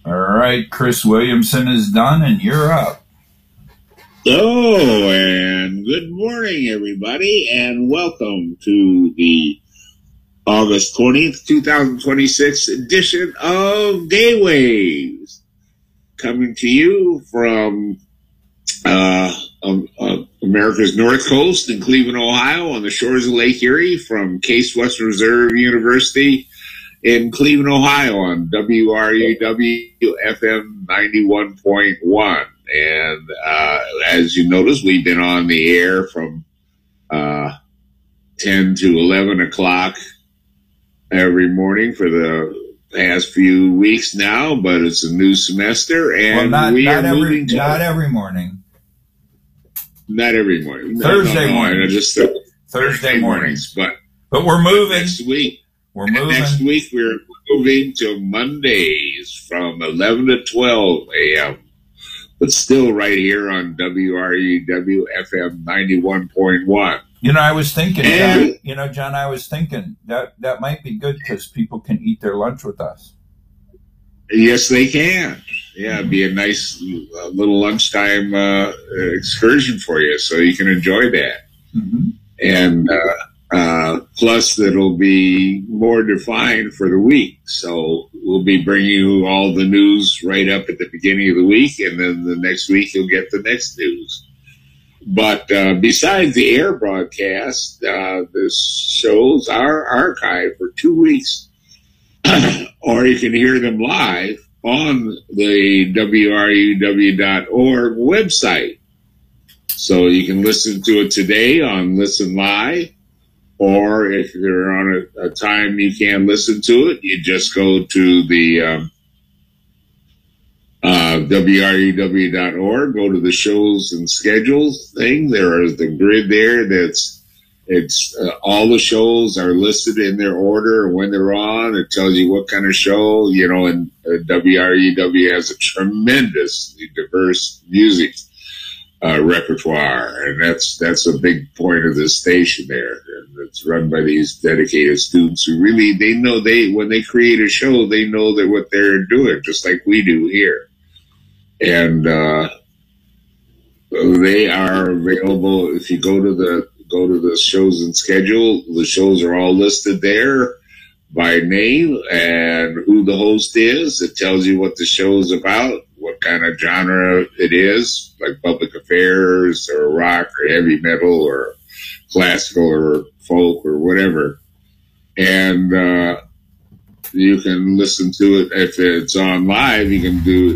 All right, Chris Williamson is done, and you're up. Oh, and good morning, everybody, and welcome to the August 20th, 2026 edition of Day Waves, coming to you from America's North Coast in Cleveland, Ohio, on the shores of Lake Erie, from Case Western Reserve University in Cleveland, Ohio, on WRUW FM 91.1. And as you notice, we've been on the air from 10 to 11 o'clock every morning for the past few weeks now, but it's a new semester, and not every morning. Not every morning. Thursday morning. Just Thursday mornings. But we're moving. Next week. We're moving. Next week we're moving to Mondays from 11 to 12 a.m. But still right here on WRUW FM 91.1. I was thinking, John, I was thinking that might be good because people can eat their lunch with us. Yes, they can. Yeah, it'd be a nice little lunchtime excursion for you, so you can enjoy that. Mm-hmm. And plus, it'll be more defined for the week. So we'll be bringing you all the news right up at the beginning of the week, and then the next week you'll get the next news. But besides the air broadcast, the shows are archived for 2 weeks, or you can hear them live on the WRUW.org website. So you can listen to it today on Listen Live, or if you're on a time you can't listen to it, you just go to the WRUW.org, go to the shows and schedules thing. There is the grid there it's all the shows are listed in their order and when they're on. It tells you what kind of show, and WRUW has a tremendously diverse music repertoire, and that's a big point of this station there. And it's run by these dedicated students who really, when they create a show, they know that what they're doing, just like we do here. And they are available. If you go to the shows and schedule, the shows are all listed there by name and who the host is. It tells you what the show is about, what kind of genre it is, like public affairs or rock or heavy metal or classical or folk or whatever. And you can listen to it. If it's on live, you can